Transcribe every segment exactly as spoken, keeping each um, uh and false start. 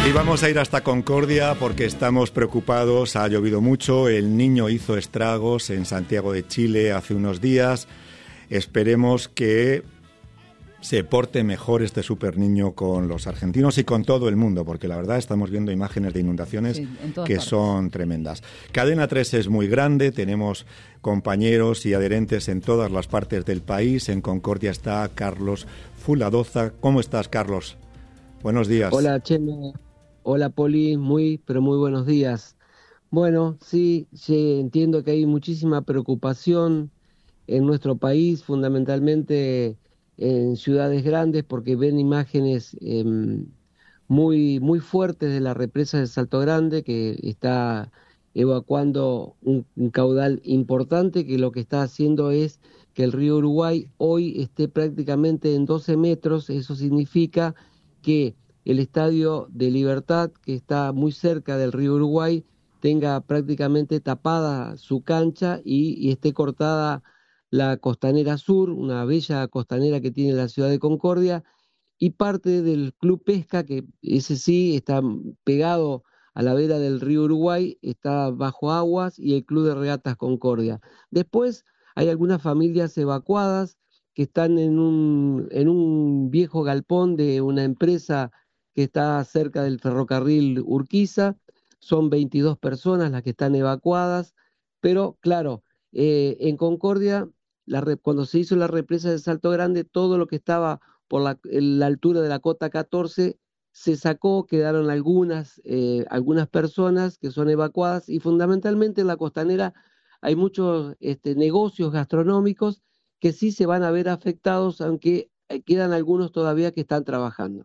Y vamos a ir hasta Concordia porque estamos preocupados. Ha llovido mucho, el Niño hizo estragos en Santiago de Chile hace unos días. Esperemos que se porte mejor este super niño con los argentinos y con todo el mundo, porque la verdad estamos viendo imágenes de inundaciones sí, que partes. Son tremendas. Cadena tres es muy grande, tenemos compañeros y adherentes en todas las partes del país. En Concordia está Carlos Fuladoza. ¿Cómo estás, Carlos? Buenos días. Hola, Chema. Hola, Poli. Muy, pero muy buenos días. Bueno, sí, sí, entiendo que hay muchísima preocupación en nuestro país, fundamentalmente en ciudades grandes, porque ven imágenes eh, muy, muy fuertes de la represa de Salto Grande, que está evacuando un, un caudal importante, que lo que está haciendo es que el río Uruguay hoy esté prácticamente en doce metros. Eso significa que el Estadio de Libertad, que está muy cerca del río Uruguay, tenga prácticamente tapada su cancha y, y esté cortada la Costanera Sur, una bella costanera que tiene la ciudad de Concordia, y parte del Club Pesca, que ese sí está pegado a la vera del río Uruguay, está bajo aguas, y el Club de Regatas Concordia. Después hay algunas familias evacuadas que están en un, en un viejo galpón de una empresa que está cerca del ferrocarril Urquiza. Son veintidós personas las que están evacuadas, pero claro, eh, en Concordia, la re, cuando se hizo la represa de Salto Grande, todo lo que estaba por la, la altura de la cota catorce se sacó, quedaron algunas, eh, algunas personas que son evacuadas, y fundamentalmente en la costanera hay muchos este, negocios gastronómicos que sí se van a ver afectados, aunque quedan algunos todavía que están trabajando.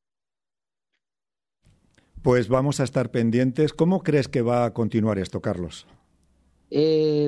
Pues vamos a estar pendientes. ¿Cómo crees que va a continuar esto, Carlos? Eh,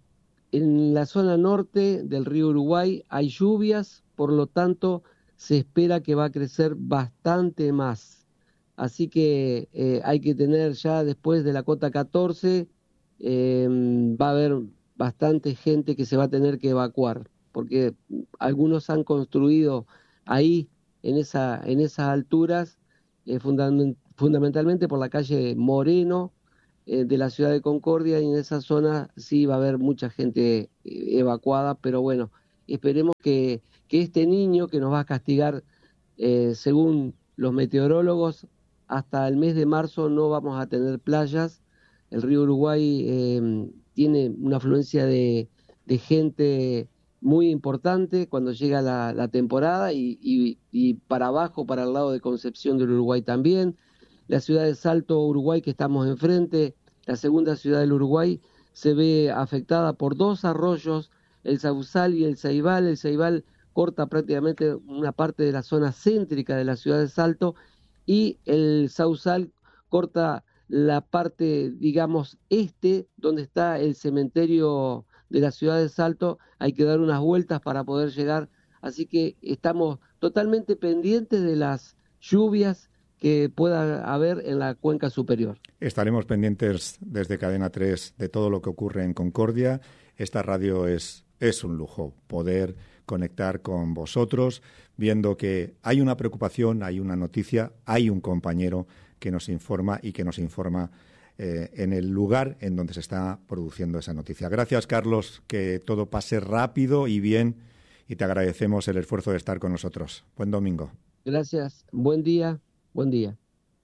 en la zona norte del río Uruguay hay lluvias, por lo tanto se espera que va a crecer bastante más. Así que eh, hay que tener ya después de la cota catorce, eh, va a haber bastante gente que se va a tener que evacuar, porque algunos han construido ahí, en, esa, en esas alturas, eh, fundament- fundamentalmente por la calle Moreno, eh, de la ciudad de Concordia, y en esa zona sí va a haber mucha gente eh, evacuada, pero bueno, esperemos que, que este niño que nos va a castigar, eh, según los meteorólogos, hasta el mes de marzo no vamos a tener playas. El río Uruguay eh, tiene una afluencia de, de gente muy importante cuando llega la, la temporada, y, y, y para abajo, para el lado de Concepción del Uruguay también. La ciudad de Salto, Uruguay, que estamos enfrente, la segunda ciudad del Uruguay, se ve afectada por dos arroyos, el Sauzal y el Ceibal. El Ceibal corta prácticamente una parte de la zona céntrica de la ciudad de Salto, y el Sauzal corta la parte, digamos, este, donde está el cementerio de la ciudad de Salto. Hay que dar unas vueltas para poder llegar, así que estamos totalmente pendientes de las lluvias que pueda haber en la cuenca superior. Estaremos pendientes desde Cadena tres de todo lo que ocurre en Concordia. Esta radio es, es un lujo poder conectar con vosotros, viendo que hay una preocupación, hay una noticia, hay un compañero que nos informa y que nos informa eh, en el lugar en donde se está produciendo esa noticia. Gracias, Carlos, que todo pase rápido y bien, y te agradecemos el esfuerzo de estar con nosotros. Buen domingo. Gracias, buen día, buen día.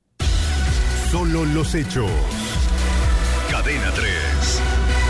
Solo los hechos. Cadena tres.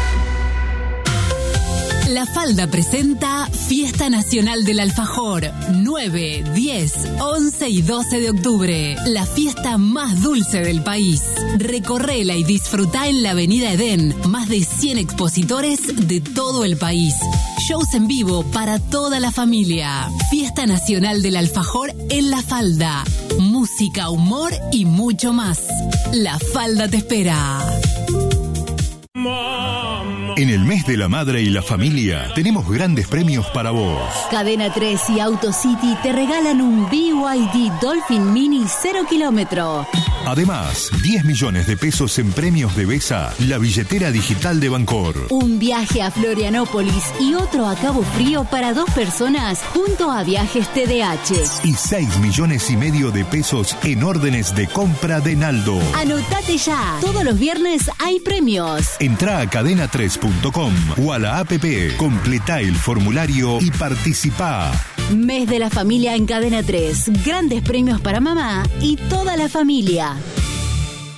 La Falda presenta Fiesta Nacional del Alfajor, nueve, diez, once y doce de octubre. La fiesta más dulce del país. Recorrela y disfruta en la Avenida Edén. Más de cien expositores de todo el país. Shows en vivo para toda la familia. Fiesta Nacional del Alfajor en La Falda. Música, humor y mucho más. La Falda te espera. Mamá. En el mes de la madre y la familia, tenemos grandes premios para vos. Cadena tres y AutoCity te regalan un B Y D Dolphin Mini cero kilómetro. Además, diez millones de pesos en premios de Besa, la billetera digital de Bancor. Un viaje a Florianópolis y otro a Cabo Frío para dos personas junto a Viajes T D H. Y seis millones y medio de pesos en órdenes de compra de Naldo. Anotate ya. Todos los viernes hay premios. Entrá a cadena tres punto com o a la app, completá el formulario y participá. Mes de la familia en Cadena tres. Grandes premios para mamá y toda la familia.